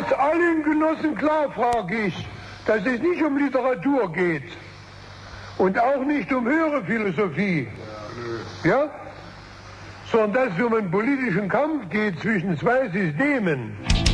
Dass allen Genossen klar, frage ich, dass es nicht um Literatur geht und auch nicht um höhere Philosophie, ja? Sondern dass es um einen politischen Kampf geht zwischen zwei Systemen.